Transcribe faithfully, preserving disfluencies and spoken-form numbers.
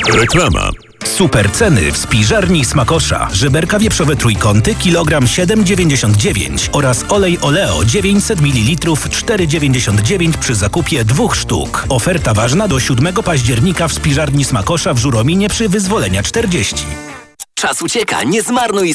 Reklama. Super ceny w spiżarni Smakosza. Żeberka wieprzowe trójkąty, kilogram siedem dziewięćdziesiąt dziewięć oraz olej Oleo dziewięćset mililitrów cztery dziewięćdziesiąt dziewięć przy zakupie dwóch sztuk. Oferta ważna do siódmego października w spiżarni Smakosza w Żurominie przy Wyzwolenia czterdzieści. Czas ucieka, nie zmarnuj